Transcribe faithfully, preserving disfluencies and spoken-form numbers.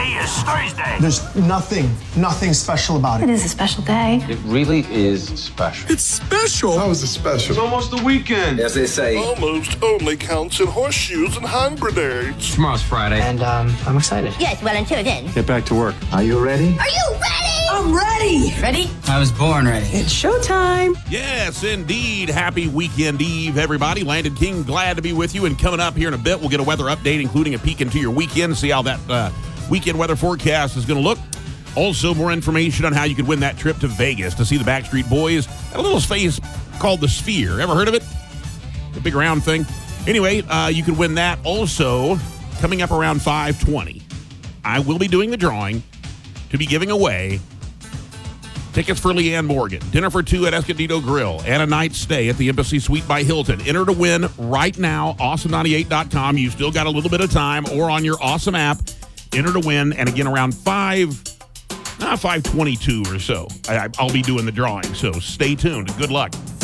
Today is Thursday. There's nothing, nothing special about It it. is a special day. It really is special. It's special. How is it special? It's almost the weekend. As they say, Almost only counts in horseshoes and hand grenades. tomorrow's Friday. And um, I'm excited. Yes, well, until then. Get back to work. Are you ready? Are you ready? I'm ready. Ready? I was born ready. It's showtime. Yes, indeed. Happy weekend eve, everybody. Landon King, glad to be with you. And coming up here in a bit, we'll get a weather update, including a peek into your weekend, see how that uh, weekend weather forecast is going to look. Also, more information on how you could win that trip to Vegas to see the Backstreet Boys at a little space called the Sphere. Ever heard of it? The big round thing. Anyway, uh, you could win that. Also, coming up around five twenty, I will be doing the drawing to be giving away tickets for Leanne Morgan, dinner for two at Escondido Grill, and a night stay at the Embassy Suite by Hilton. Enter to win right now, awesome ninety-eight dot com. You still got a little bit of time, or on your Awesome app. Enter to win, and again, around five, not five twenty-two or so, I, I'll be doing the drawing, so stay tuned. Good luck.